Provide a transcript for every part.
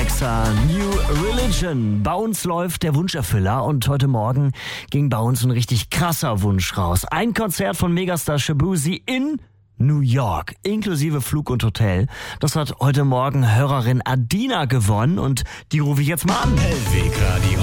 Alexa, New Religion. Bei uns läuft der Wunscherfüller und heute Morgen ging bei uns ein richtig krasser Wunsch raus. Ein Konzert von Megastar Shaboozey in New York, inklusive Flug und Hotel. Das hat heute Morgen Hörerin Adina gewonnen und die rufe ich jetzt mal an. Hellweg Radio.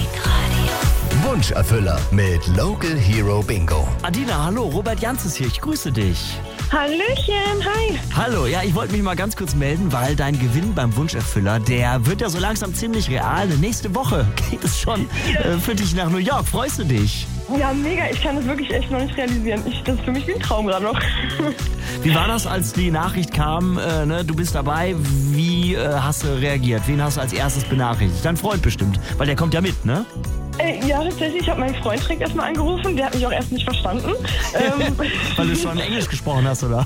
Wunscherfüller mit Local Hero Bingo. Adina, hallo, Robert Janz ist hier, ich grüße dich. Hallöchen, hi. Hallo, ja, ich wollte mich mal ganz kurz melden, weil dein Gewinn beim Wunscherfüller, der wird ja so langsam ziemlich real. Nächste Woche geht es schon für dich nach New York. Freust du dich? Ja, mega. Ich kann das wirklich echt noch nicht realisieren. Das ist für mich wie ein Traum gerade noch. Wie war das, als die Nachricht kam, du bist dabei? Wie hast du reagiert? Wen hast du als erstes benachrichtigt? Dein Freund bestimmt, weil der kommt ja mit, ne? Ja, tatsächlich. Ich habe meinen Freund direkt erstmal angerufen. Der hat mich auch erst nicht verstanden. Weil du schon Englisch gesprochen hast, oder?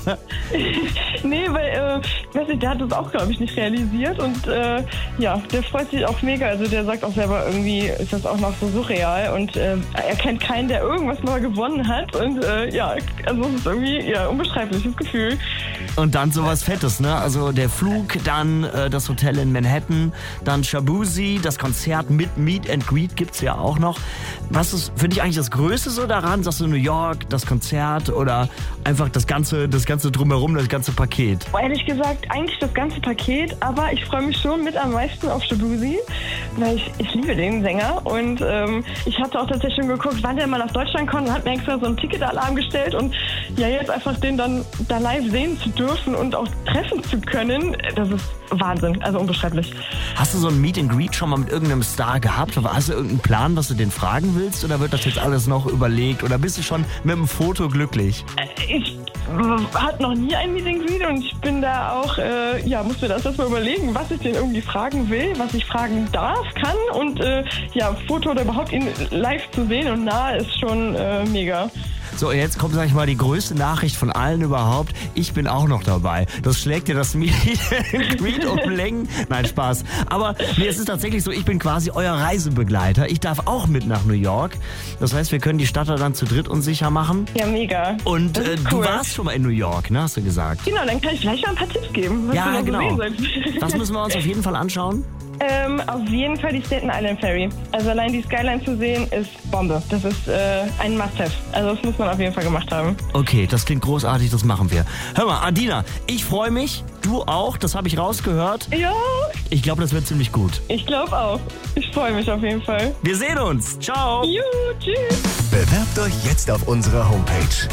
Nee, weil, weiß nicht, der hat das auch, glaube ich, nicht realisiert. Und ja, der freut sich auch mega. Also der sagt auch selber, irgendwie ist das auch noch so surreal. Und er kennt keinen, der irgendwas mal gewonnen hat. Und ja, also es ist irgendwie ja unbeschreibliches Gefühl. Und dann sowas Fettes, ne? Also der Flug, dann das Hotel in Manhattan, dann Shaboozey, das Konzert mit Meet and Greet gibt's ja auch noch. Was ist für dich eigentlich das Größte so daran? Sagst du New York, das Konzert oder einfach das ganze Drumherum, das ganze Paket? Ehrlich gesagt, eigentlich das ganze Paket, aber ich freue mich schon mit am meisten auf Shaboozey, weil ich liebe den Sänger und ich hatte auch tatsächlich schon geguckt, wann der mal nach Deutschland kommt und hat mir extra so einen Ticketalarm gestellt und ja, jetzt einfach den dann da live sehen zu dürfen und auch treffen zu können, das ist Wahnsinn, also unbeschreiblich. Hast du so ein Meet and Greet schon mal mit irgendeinem Star gehabt? Hast du irgendeinen Plan, was du den fragen willst? Oder wird das jetzt alles noch überlegt? Oder bist du schon mit dem Foto glücklich? Ich hatte noch nie ein Meet and Greet und ich bin da auch, muss mir das erstmal überlegen, was ich den irgendwie fragen will, was ich fragen darf, kann und Foto oder überhaupt ihn live zu sehen und nah ist schon mega. So, jetzt kommt, sag ich mal, die größte Nachricht von allen überhaupt. Ich bin auch noch dabei. Das schlägt dir das Meet and Greet um Längen. Nein, Spaß. Aber nee, es ist tatsächlich so, ich bin quasi euer Reisebegleiter. Ich darf auch mit nach New York. Das heißt, wir können die Stadt dann zu dritt unsicher machen. Ja, mega. Und cool. Du warst schon mal in New York, ne, hast du gesagt? Genau, dann kann ich vielleicht mal ein paar Tipps geben. Was ja, genau. So das müssen wir uns auf jeden Fall anschauen. Auf jeden Fall die Staten Island Ferry. Also allein die Skyline zu sehen ist Bombe. Das ist ein Must-Have. Also das muss man auf jeden Fall gemacht haben. Okay, das klingt großartig, das machen wir. Hör mal, Adina, ich freue mich. Du auch, das habe ich rausgehört. Ja. Ich glaube, das wird ziemlich gut. Ich glaube auch. Ich freue mich auf jeden Fall. Wir sehen uns. Ciao. Juhu, tschüss. Bewerbt euch jetzt auf unserer Homepage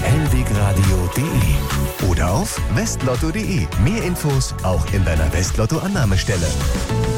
hellwegradio.de oder auf westlotto.de. Mehr Infos auch in deiner Westlotto-Annahmestelle.